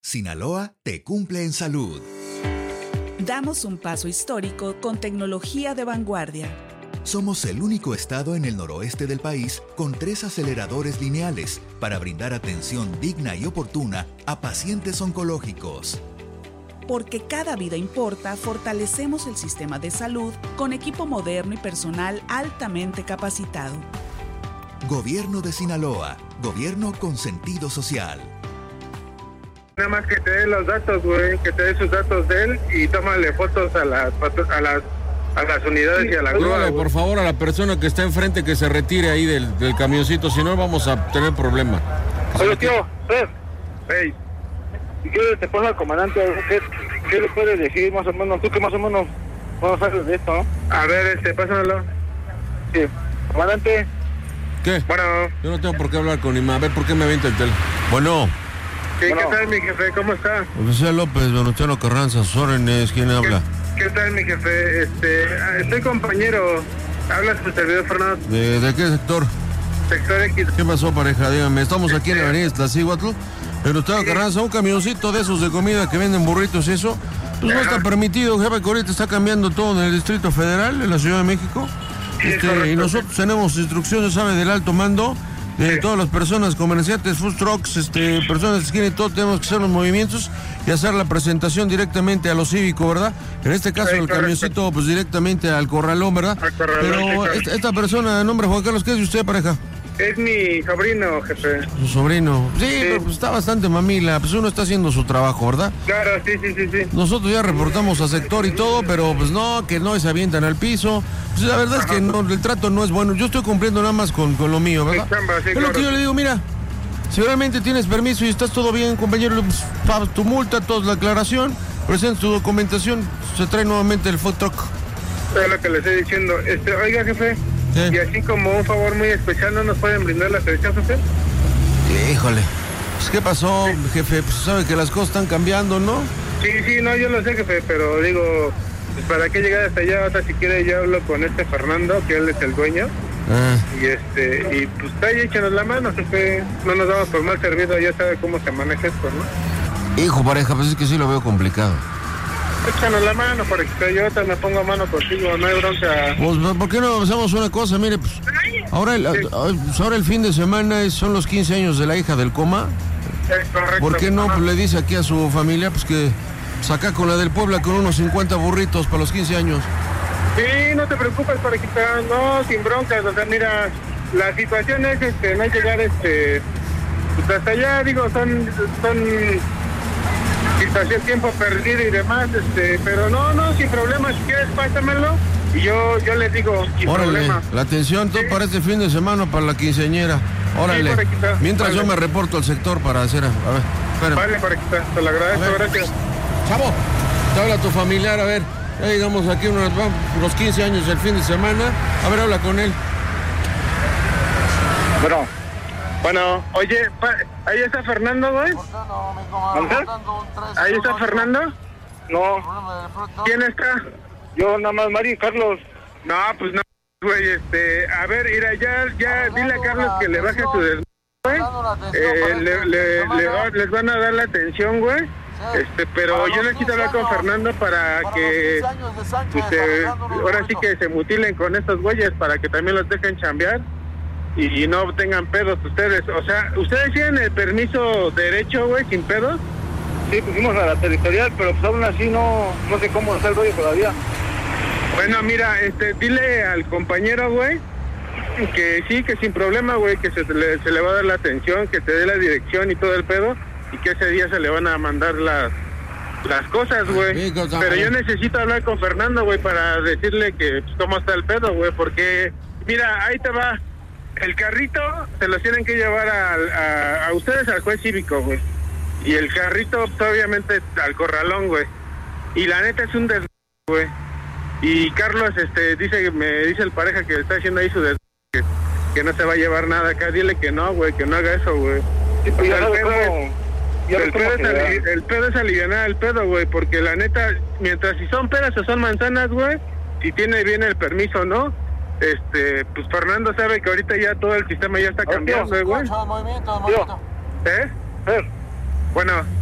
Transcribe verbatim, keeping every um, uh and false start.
Sinaloa te cumple en salud. Damos un paso histórico con tecnología de vanguardia. Somos el único estado en el noroeste del país con tres aceleradores lineales para brindar atención digna y oportuna a pacientes oncológicos. Porque cada vida importa, fortalecemos el sistema de salud con equipo moderno y personal altamente capacitado. Gobierno de Sinaloa. Gobierno con sentido social. Nada más que te dé los datos, güey, que te dé sus datos de él y tómale fotos a las a las a las unidades sí, y a la grúa. Dígale, por favor, a la persona que está enfrente que se retire ahí del, del camioncito, si no vamos a tener problema. Oye, tío, Fer, hey, si quieres te pongo al comandante, ¿qué, qué le puedes decir más o menos? Tú que más o menos vamos a hacer de esto, ¿no? A ver, este, pásamelo. Sí, comandante. ¿Qué? Bueno. Yo no tengo por qué hablar con Ima. A ver, ¿por qué me avienta el tel? Bueno. Sí, bueno. ¿Qué tal, mi jefe? ¿Cómo está? Oficial López, Venustiano Carranza, sus órdenes. ¿Quién habla? ¿Qué, ¿Qué tal, mi jefe? Este, soy compañero. Habla su servidor Fernando. ¿De, ¿De qué sector? Sector X. ¿Qué pasó, pareja? Dígame. Estamos aquí en la avenida Iztaccíhuatl. Venustiano Carranza, un camioncito de esos de comida que venden burritos y eso. Pues no está permitido, jefe, que ahorita está cambiando todo en el Distrito Federal, en la Ciudad de México. Este, y nosotros tenemos instrucciones, ¿sabe? Del alto mando, de sí. Todas las personas, comerciantes, food trucks, este, personas que quieren todo, tenemos que hacer los movimientos y hacer la presentación directamente a lo cívico, ¿verdad? En este caso, sí, el correcto. Camioncito, pues directamente al corralón, ¿verdad? Al corralón, pero sí, esta, esta persona, de nombre Juan Carlos, ¿qué es de usted, pareja? Es mi sobrino, jefe. Su sobrino. Sí, sí. Pero pues está bastante mamila. Pues uno está haciendo su trabajo, ¿verdad? Claro, sí, sí, sí, sí. Nosotros ya reportamos a sector y todo, pero pues no, que no se avientan al piso. Pues la verdad Ajá. es que no, el trato no es bueno. Yo estoy cumpliendo nada más con, con lo mío, ¿verdad? Sí, chamba, sí, es claro. Lo que yo le digo, mira, si realmente tienes permiso y estás todo bien, compañero, pues, pagas tu multa, toda la aclaración, presentas tu documentación, se trae nuevamente el food truck. Es lo que le estoy diciendo. Este, oiga, jefe. Sí. Y así como un favor muy especial, ¿no nos pueden brindar las fechas, usted? Híjole, pues ¿qué pasó, sí. jefe? Pues sabe que las cosas están cambiando, ¿no? Sí, sí, no, yo lo sé, jefe, pero digo, pues para qué llegar hasta allá, o sea, si quiere yo hablo con este Fernando, que él es el dueño, ah. y este, y pues está ahí, échanos la mano, jefe, no nos damos por mal servido, ya sabe cómo se maneja esto, ¿no? Hijo, pareja, pues es que sí lo veo complicado. Échanos la mano, para que yo te me pongo a mano contigo, no hay bronca. Pues, ¿por qué no hacemos una cosa? Mire, pues, ahora el, sí. ahora el fin de semana son los quince años de la hija del coma. Es correcto. ¿Por qué no pues, le dice aquí a su familia, pues, que saca con la del Puebla con unos cincuenta burritos para los quince años? Sí, no te preocupes, para quitar, no, sin broncas, o sea, mira, la situación es, este, no hay llegar, este, pues hasta allá, digo, son, son... situación, tiempo perdido y demás, este, pero no, no, sin problema, si quieres pásamelo y yo, yo les digo, sin Órale, problema. La atención, todo ¿sí? para este fin de semana, para la quinceañera. Órale, sí, mientras vale. Yo me reporto al sector para hacer, a ver, espérame. Vale, para quitar, te lo agradezco, gracias. Chavo, te habla tu familiar, a ver, ya llegamos aquí unos, unos quince años el fin de semana, a ver, habla con él. Bueno. Bueno, oye, pa, ¿ahí está Fernando, güey? ¿Ahí está Fernando? No. ¿Quién está? Yo, nada más, Mario y Carlos. No, pues no, güey, este, a ver, mira, ya, ya, dile a Carlos que le baje su des... güey. Eh, le, le, le va, les van a dar la atención, güey. Este, pero yo necesito hablar con Fernando para que, pues, eh, ahora sí que se mutilen con estos güeyes para que también los dejen chambear. Y no tengan pedos ustedes, o sea, ¿ustedes tienen el permiso derecho, güey, sin pedos? Sí, pusimos a la territorial, pero pues aún así no, no sé cómo está el rollo todavía. Bueno, mira, este, dile al compañero, güey, que sí, que sin problema, güey, que se le, se le va a dar la atención, que te dé la dirección y todo el pedo, y que ese día se le van a mandar las, las cosas, güey. Pero yo necesito hablar con Fernando, güey, para decirle que pues, cómo está el pedo, güey, porque, mira, ahí te va. El carrito se los tienen que llevar a, a, a ustedes al juez cívico, güey. Y el carrito, pues, obviamente, al corralón, güey. Y la neta es un des... güey. Y Carlos, este, dice, me dice el pareja que está haciendo ahí su des... Que, que no se va a llevar nada acá. Dile que no, güey, que no haga eso, güey. Sí, pues, el, pedo, cómo, el, pedo es ali, el pedo es alivianar el pedo, güey. Porque la neta, mientras si son peras o son manzanas, güey, si tiene bien el permiso, ¿no? Este, pues Fernando sabe que ahorita ya todo el sistema ya está cambiando, güey. Movimiento, movimiento. ¿Eh? ¿Eh? Bueno.